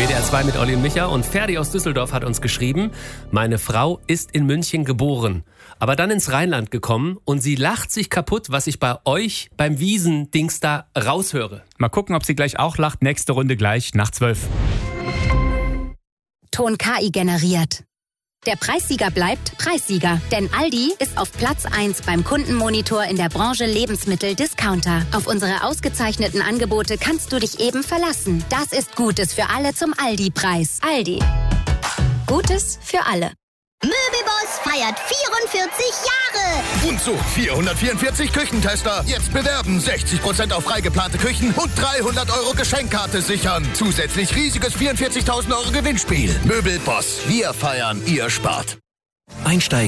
WDR 2 mit Olli und Micha und Ferdi aus Düsseldorf hat uns geschrieben, meine Frau ist in München geboren, aber dann ins Rheinland gekommen und sie lacht sich kaputt, was ich bei euch beim Wiesendings da raushöre. Mal gucken, ob sie gleich auch lacht. Nächste Runde gleich nach 12. Ton KI generiert. Der Preissieger bleibt Preissieger, denn Aldi ist auf Platz 1 beim Kundenmonitor in der Branche Lebensmittel-Discounter. Auf unsere ausgezeichneten Angebote kannst du dich eben verlassen. Das ist Gutes für alle zum Aldi-Preis. Aldi. Gutes für alle. Möbelboss feiert 44 Jahre. Und so 444 Küchentester. Jetzt bewerben, 60% auf freigeplante Küchen und 300 € Geschenkkarte sichern. Zusätzlich riesiges 44.000 € Gewinnspiel. Möbelboss, wir feiern, ihr spart. Einsteigen